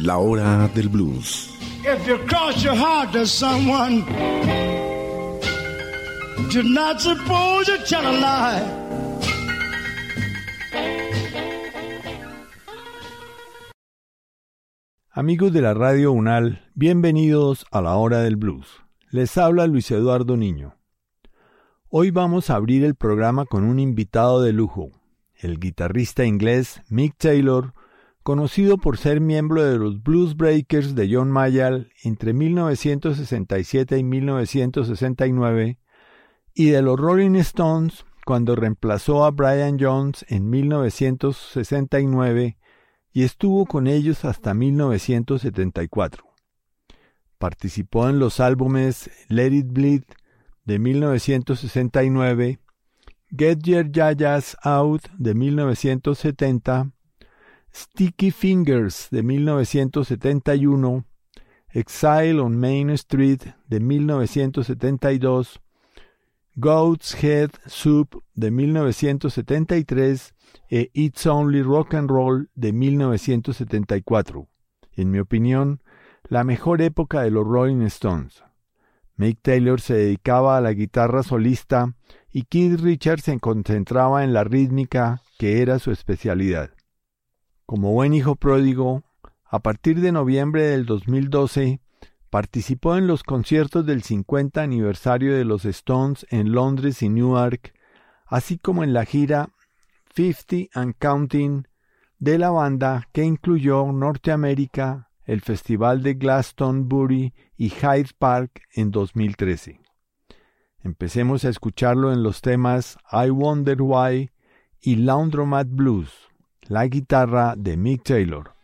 La Hora del Blues. If you cross your heart to someone, you're not supposed to tell a lie. Amigos de la Radio UNAL, bienvenidos a La Hora del Blues. Les habla Luis Eduardo Niño. Hoy vamos a abrir el programa con un invitado de lujo, el guitarrista inglés Mick Taylor, conocido por ser miembro de los Blues Breakers de John Mayall entre 1967 y 1969 y de los Rolling Stones cuando reemplazó a Brian Jones en 1969 y estuvo con ellos hasta 1974. Participó en los álbumes Let It Bleed de 1969, Get Your Yayas Out de 1970, Sticky Fingers de 1971, Exile on Main Street de 1972, Goat's Head Soup de 1973 e It's Only Rock and Roll de 1974. En mi opinión, la mejor época de los Rolling Stones. Mick Taylor se dedicaba a la guitarra solista y Keith Richards se concentraba en la rítmica, que era su especialidad. Como buen hijo pródigo, a partir de noviembre del 2012, participó en los conciertos del 50 aniversario de los Stones en Londres y Newark, así como en la gira 50 and Counting de la banda, que incluyó Norteamérica, el Festival de Glastonbury y Hyde Park en 2013. Empecemos a escucharlo en los temas I Wonder Why y Laundromat Blues, la guitarra de Mick Taylor.